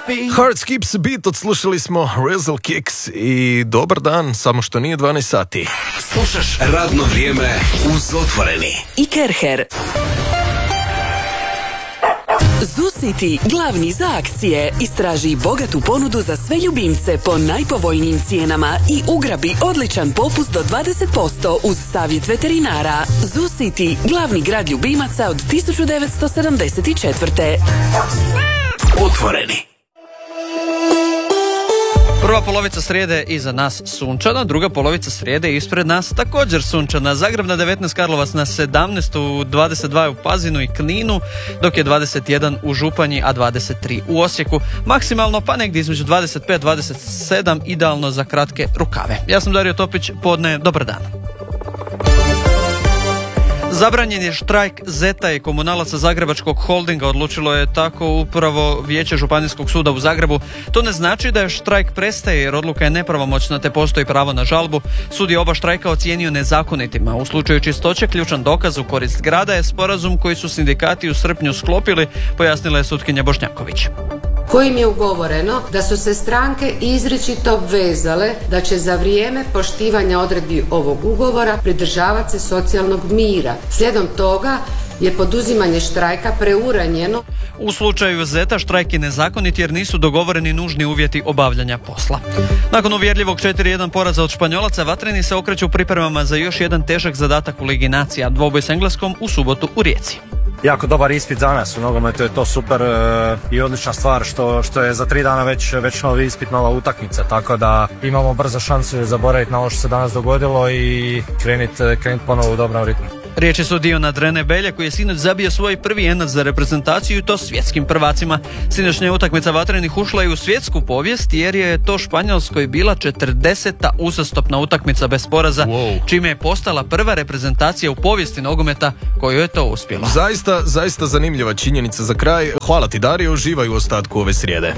Heart Skips Beat, odslušali smo Razzle Kicks i dobar dan, samo što nije 12 sati. Slušaš radno vrijeme uz Otvoreni. I Kerher. ZooCity, glavni za akcije. Istraži bogatu ponudu za sve ljubimce po najpovoljnijim cijenama i ugrabi odličan popust do 20% uz savjet veterinara. ZooCity, glavni grad ljubimaca od 1974. Otvoreni. Prva polovica srijede iza nas sunčana, druga polovica srijede ispred nas također sunčana. Zagreb na 19, Karlovac na 17, u 22 u Pazinu i Kninu, dok je 21 u Županji, a 23 u Osijeku. Maksimalno pa negdje između 25-27, idealno za kratke rukave. Ja sam Dario Topić, podne, dobar dan. Zabranjen je štrajk ZETA i komunalaca Zagrebačkog holdinga, odlučilo je tako upravo Vijeće Županijskog suda u Zagrebu. To ne znači da je štrajk prestaje jer odluka je nepravomoćna te postoji pravo na žalbu. Sud je oba štrajka ocijenio nezakonitima. U slučaju Čistoće ključan dokaz u korist grada je sporazum koji su sindikati u srpnju sklopili, pojasnila je sutkinja Bošnjaković. Kojim je ugovoreno da su se stranke izričito obvezale da će za vrijeme poštivanja odredbi ovog ugovora pridržavati se socijalnog mira. Slijedom toga je poduzimanje štrajka preuranjeno. U slučaju ZETA štrajk je nezakonit jer nisu dogovoreni nužni uvjeti obavljanja posla. Nakon uvjerljivog 4-1 poraza od Španjolaca, Vatreni se okreću pripremama za još jedan težak zadatak u Ligi nacija, dvoboj s Engleskom u subotu u Rijeci. Jako dobar ispit za nas u nogometu, je to super i odlična stvar što je za 3 dana već novi ispit, nova utakmica, tako da imamo brzo šansu zaboraviti na ovo što se danas dogodilo i krenuti ponovo u dobrom ritmu. Riječ je su dio nad Rene Belje koji je sinoć zabio svoj prvi enac za reprezentaciju i to svjetskim prvacima. Sinoćnja utakmica Vatrenih ušla je u svjetsku povijest jer je to Španjolskoj bila 40. uzastopna utakmica bez poraza, čime je postala prva reprezentacija u povijesti nogometa koju je to uspjelo. Zaista zanimljiva činjenica za kraj. Hvala ti Dario, uživaj u ostatku ove srijede.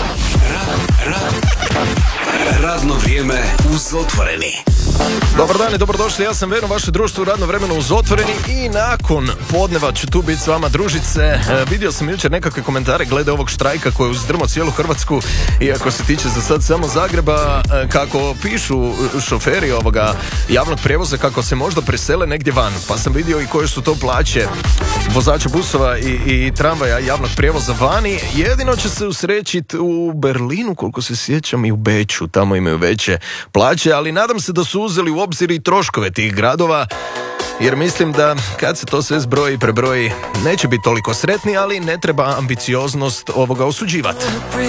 Radno vrijeme uz Otvoreni. Dobar dan i dobrodošli, ja sam Veno, vaše društvo u radno vremenu uz Otvoreni i nakon podneva ću tu biti s vama, družice. Vidio sam jučer nekakve komentare glede ovog štrajka koji je uzdrmao cijelu Hrvatsku, iako se tiče za sad samo Zagreba, kako pišu šoferi ovoga javnog prijevoza kako se možda presele negdje van, pa sam vidio i koje su to plaće vozača busova i tramvaja javnog prijevoza vani. Jedino će se usrećiti u Berlinu, koliko se sjećam, i u Beču, tamo imaju veće plaće, ali nadam se da su uzeli u obzir i troškove tih gradova, jer mislim da kad se to sve zbroji i prebroji neće biti toliko sretni, ali ne treba ambicioznost ovoga osuđivati.